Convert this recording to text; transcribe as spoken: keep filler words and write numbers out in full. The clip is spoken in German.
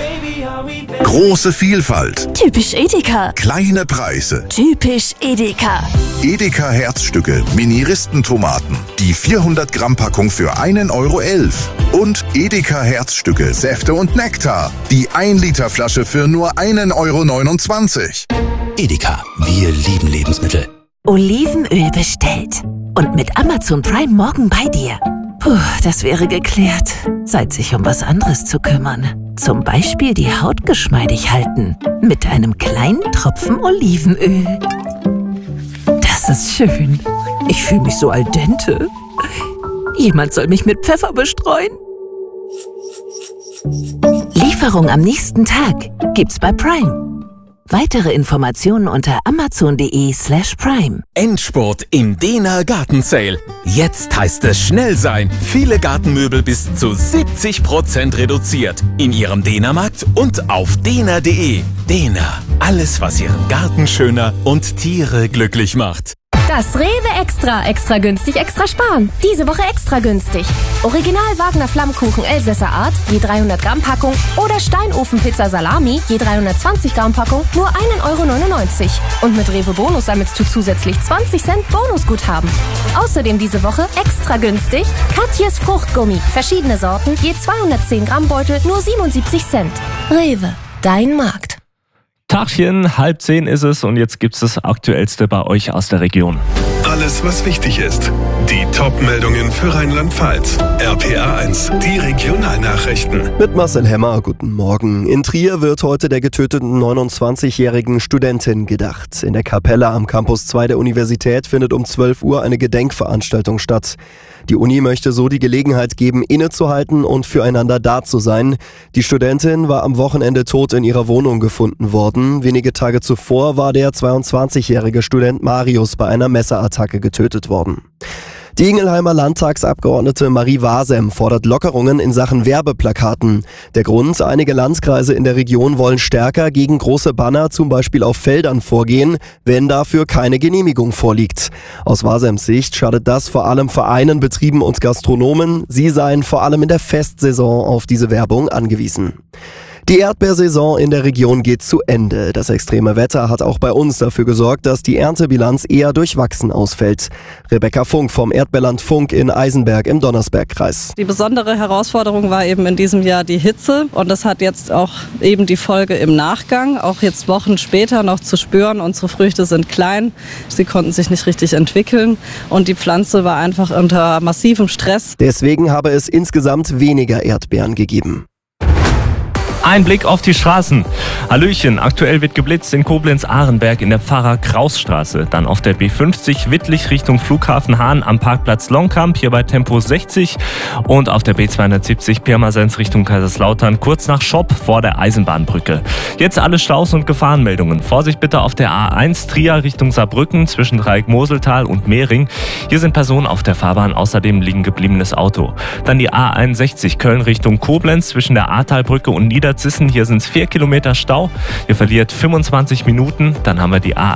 Große Vielfalt. Typisch Edeka. Kleine Preise. Typisch Edeka. Edeka Herzstücke Mini-Ristentomaten. Die vierhundert Gramm Packung für einen Euro elf. Und Edeka Herzstücke Säfte und Nektar. Die ein Liter Flasche für nur einen Euro neunundzwanzig. Edeka, wir lieben Lebensmittel. Olivenöl bestellt. Und mit Amazon Prime morgen bei dir. Puh, das wäre geklärt. Zeit, sich um was anderes zu kümmern. Zum Beispiel die Haut geschmeidig halten. Mit einem kleinen Tropfen Olivenöl. Das ist schön. Ich fühle mich so al dente. Jemand soll mich mit Pfeffer bestreuen. Lieferung am nächsten Tag gibt's bei Prime. Weitere Informationen unter amazon.de slash prime. Endspurt im Dena Garten Sale. Jetzt heißt es schnell sein. Viele Gartenmöbel bis zu siebzig Prozent reduziert. In Ihrem Dena-Markt und auf dena punkt de. Dena. Alles, was Ihren Garten schöner und Tiere glücklich macht. Das Rewe Extra. Extra günstig, extra sparen. Diese Woche extra günstig. Original Wagner Flammkuchen Elsässer Art, je dreihundert Gramm Packung. Oder Steinofenpizza Salami, je dreihundertzwanzig Gramm Packung, nur einen Euro neunundneunzig. Und mit Rewe Bonus sammelst du zusätzlich zwanzig Cent Bonusguthaben. Außerdem diese Woche extra günstig Katjes Fruchtgummi. Verschiedene Sorten, je zweihundertzehn Gramm Beutel, nur siebenundsiebzig Cent. Rewe, dein Markt. Tagchen, halb zehn ist es und jetzt gibt's das Aktuellste bei euch aus der Region. Alles, was wichtig ist. Die Top-Meldungen für Rheinland-Pfalz. R P A eins, die Regionalnachrichten. Mit Marcel Hemmer, guten Morgen. In Trier wird heute der getöteten neunundzwanzigjährigen Studentin gedacht. In der Kapelle am Campus zwei der Universität findet um zwölf Uhr eine Gedenkveranstaltung statt. Die Uni möchte so die Gelegenheit geben, innezuhalten und füreinander da zu sein. Die Studentin war am Wochenende tot in ihrer Wohnung gefunden worden. Wenige Tage zuvor war der zweiundzwanzigjährige Student Marius bei einer Messerattacke getötet worden. Die Ingelheimer Landtagsabgeordnete Marie Wasem fordert Lockerungen in Sachen Werbeplakaten. Der Grund, einige Landkreise in der Region wollen stärker gegen große Banner, zum Beispiel auf Feldern, vorgehen, wenn dafür keine Genehmigung vorliegt. Aus Wasems Sicht schadet das vor allem Vereinen, Betrieben und Gastronomen. Sie seien vor allem in der Festsaison auf diese Werbung angewiesen. Die Erdbeersaison in der Region geht zu Ende. Das extreme Wetter hat auch bei uns dafür gesorgt, dass die Erntebilanz eher durchwachsen ausfällt. Rebecca Funk vom Erdbeerland Funk in Eisenberg im Donnersbergkreis. Die besondere Herausforderung war eben in diesem Jahr die Hitze und das hat jetzt auch eben die Folge im Nachgang, auch jetzt Wochen später noch zu spüren. Unsere Früchte sind klein, sie konnten sich nicht richtig entwickeln und die Pflanze war einfach unter massivem Stress. Deswegen habe es insgesamt weniger Erdbeeren gegeben. Ein Blick auf die Straßen. Hallöchen, aktuell wird geblitzt in Koblenz-Ahrenberg in der Pfarrer-Kraus-Straße. Dann auf der B fünfzig Wittlich Richtung Flughafen Hahn am Parkplatz Longkamp, hier bei Tempo sechzig. Und auf der B zweihundertsiebzig Pirmasens Richtung Kaiserslautern, kurz nach Schopp vor der Eisenbahnbrücke. Jetzt alle Staus und Gefahrenmeldungen. Vorsicht bitte auf der A eins Trier Richtung Saarbrücken zwischen Dreieck-Moseltal und Mehring. Hier sind Personen auf der Fahrbahn, außerdem liegen gebliebenes Auto. Dann die A einundsechzig Köln Richtung Koblenz zwischen der Ahrtalbrücke und Niederzissen. Hier sind es vier Kilometer Stau. Ihr verliert fünfundzwanzig Minuten. Dann haben wir die A